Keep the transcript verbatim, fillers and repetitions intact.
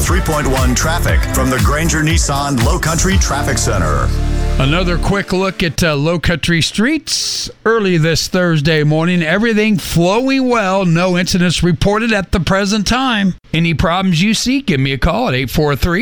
three point one traffic from the Granger Nissan Low Country Traffic Center. Another quick look at uh, Low Country streets early this Thursday morning. Everything flowing well. No incidents reported at the present time. Any problems you see, give me a call at eight four three